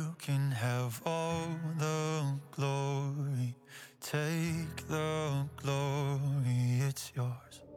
You can have all the glory. Take the glory, it's yours.